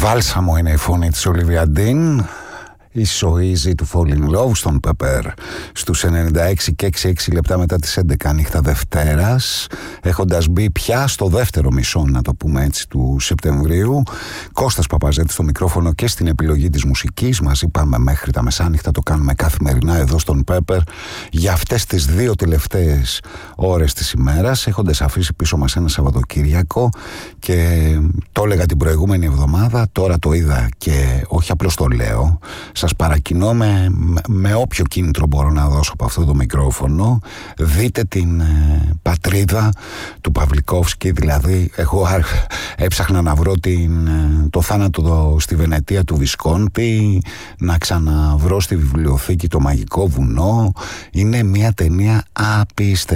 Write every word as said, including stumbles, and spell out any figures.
Βάλσαμο είναι η φωνή της Ολίβια Ντίν. Η So Easy to Fall in Love στον Pepper στους ενενήντα έξι και έξι έξι λεπτά μετά τις έντεκα νύχτα Δευτέρας, έχοντας μπει πια στο δεύτερο μισό, να το πούμε έτσι, του Σεπτεμβρίου. Κώστας Παπαζέτης στο μικρόφωνο και στην επιλογή της μουσικής. Μαζί πάμε μέχρι τα μεσάνυχτα, το κάνουμε καθημερινά εδώ στον Pepper για αυτές τις δύο τελευταίες ώρες της ημέρας, έχοντας αφήσει πίσω μας ένα Σαββατοκύριακο. Και το έλεγα την προηγούμενη εβδομάδα, τώρα το είδα και όχι απλώς το λέω, σας παρακινώ με, με όποιο κίνητρο μπορώ να δώσω από αυτό το μικρόφωνο. Δείτε την ε, πατρίδα του Παυλικόφσκι. Δηλαδή εγώ έψαχνα να βρω την, ε, το θάνατο στη Βενετία του Βισκόντι, να ξαναβρω στη βιβλιοθήκη το Μαγικό Βουνό. Είναι μια ταινία απίστευτη.